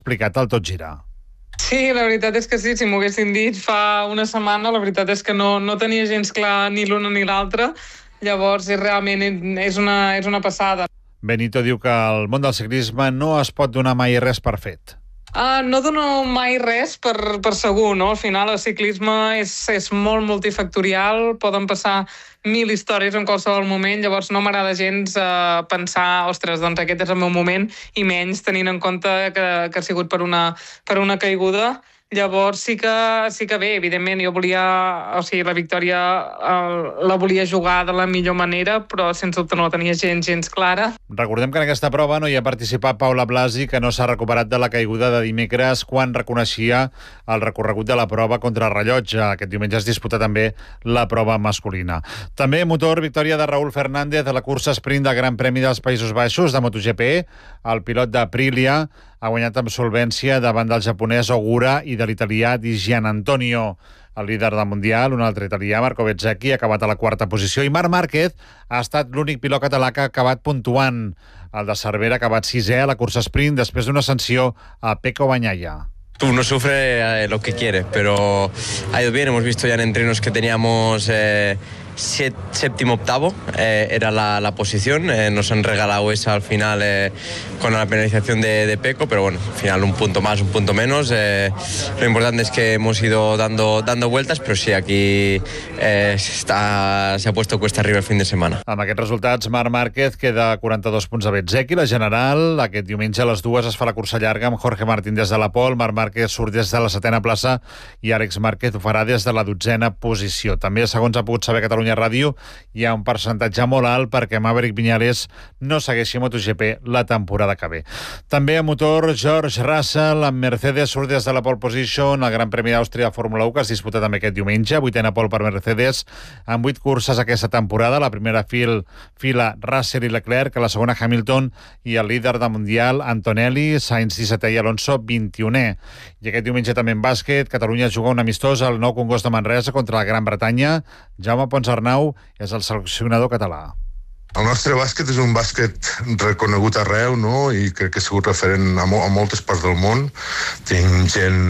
explicat el Tot Gira. Sí, la veritat és que sí, si m'ho haguessin dit fa una setmana, la veritat és que no tenia gens clar ni l'una ni l'altra, llavors realment és una passada. Benito diu que al món del ciclisme no es pot donar mai res per fet. No dono mai res per segur, no? Al final el ciclisme és molt multifactorial, poden passar 1000 històries en qualsevol moment, llavors no m'agrada gens pensar, ostres, doncs aquest és el meu moment, i menys tenint en compte que ha sigut per una caiguda. Llavors sí que bé, evidentment jo volia, la victòria la volia jugar de la millor manera, però sense dubte no la tenia gens clara. Recordem que en aquesta prova no hi ha participat Paula Blasi, que no s'ha recuperat de la caiguda de dimecres quan reconeixia el recorregut de la prova contra rellotge. Aquest diumenge es disputa també la prova masculina. També motor, victòria de Raúl Fernández a la cursa sprint del Gran Premi dels Països Baixos de MotoGP. El pilot d'Aprilia ha guanyat amb solvència davant del japonès Ogura i de l'italià Di Gianantonio. El líder del Mundial, un altre italià, Marco Bezzecchi, ha acabat a la quarta posició, i Marc Márquez ha estat l'únic pilot català que ha acabat puntuant. El de Cervera ha acabat sisè a la cursa sprint després d'una sanció a Pecco Bagnaia. Uno sufre lo que quiere, pero ha ido bien. Hemos visto ya en entrenos que teníamos séptimo, octavo, era la posición. Nos han regalado esa al final con la penalización de Pecco, pero bueno, al final un punto más, un punto menos. Lo importante es que hemos ido dando vueltas, pero sí, aquí se ha puesto cuesta arriba el fin de setmana. Amb aquests resultats, Marc Márquez queda a 42 punts de Bezzecchi. La general, aquest diumenge a les 2 es fa la cursa llarga amb Jorge Martín des de la pole. Marc Márquez surt des de la 7a plaça i Àlex Márquez ho farà des de la 12a posició. També, segons ha pogut saber Catalunya Ràdio, hi ha un percentatge molt alt perquè Maverick Viñales no segueixi a MotoGP la temporada que ve. També a motor, George Russell amb Mercedes surt des de la pole position al Gran Premi d'Àustria de Fórmula 1, que es disputa també aquest diumenge. 8a pole per Mercedes amb 8 curses aquesta temporada. La primera fila Russell i Leclerc, a la segona Hamilton i el líder del Mundial Antonelli, Sainz 17è i Alonso 21è. I aquest diumenge també en bàsquet, Catalunya juga un amistós al Nou Congost de Manresa contra la Gran Bretanya. Jaume Ponsarnau és el seleccionador català. El nostre bàsquet és un bàsquet reconegut arreu, no? I crec que ha sigut referent a moltes parts del món. Tinc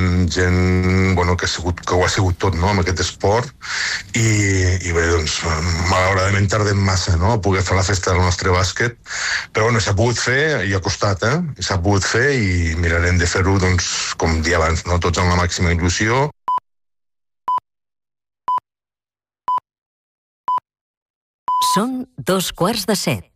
gent bueno, que ho ha sigut tot, no?, amb aquest esport. I bé, doncs, malauradament tardem massa, no?, a poder fer la festa del nostre bàsquet. Però bueno, s'ha pogut fer, i ha costat, s'ha pogut fer, i mirarem de fer-ho, doncs, com dia abans, no?, tots amb la màxima il·lusió. Són 2:15.